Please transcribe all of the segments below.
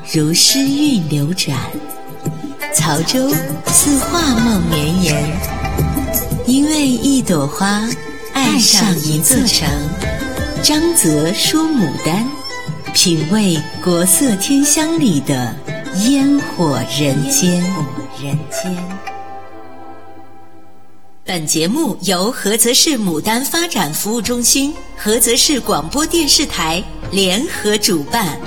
如诗韵流转，曹州似画梦绵延。因为一朵花爱上一座城，张择说牡丹，品味国色天香里的烟火人间。本节目由菏泽市牡丹发展服务中心、菏泽市广播电视台联合主办。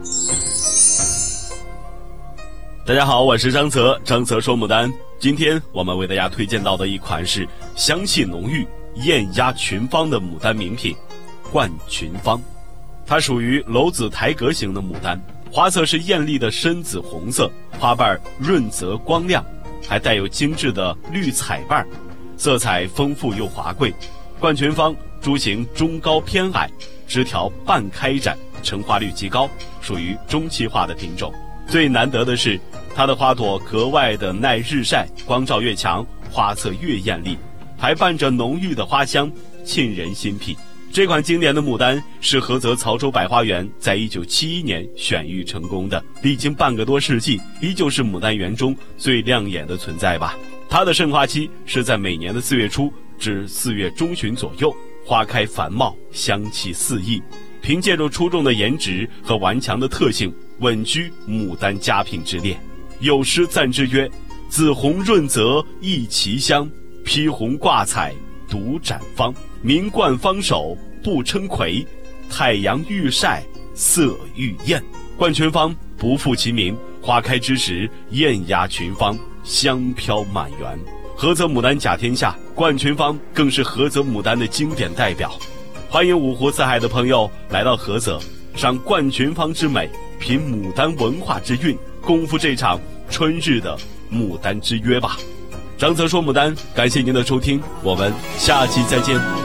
大家好，我是张泽，张泽说牡丹。今天我们为大家推荐到的一款是香气浓郁、艳压群芳的牡丹名品冠群芳。它属于楼子台阁型的牡丹，花色是艳丽的深紫红色，花瓣润泽光亮，还带有精致的绿彩瓣，色彩丰富又华贵。冠群芳株型中高偏矮，枝条半开展，成花率极高，属于中期化的品种。最难得的是它的花朵格外的耐日晒，光照越强，花色越艳丽，还伴着浓郁的花香，沁人心脾。这款经典的牡丹是菏泽曹州百花园在1971年选育成功的，历经半个多世纪，依旧是牡丹园中最亮眼的存在吧。它的盛花期是在每年的4月初至4月中旬左右，花开繁茂，香气四溢，凭借着出众的颜值和顽强的特性，稳居牡丹佳品之列。有诗赞之曰：紫红润泽一其香，披红挂彩独展芳。名冠芳手不称魁，太阳欲晒色欲艳。冠群芳不负其名，花开之时艳压群芳，香飘满园。菏泽牡丹甲天下，冠群芳更是菏泽牡丹的经典代表。欢迎五湖四海的朋友来到菏泽，赏冠群芳之美，品牡丹文化之韵，共赴这场春日的牡丹之约吧。张泽说牡丹，感谢您的收听，我们下期再见。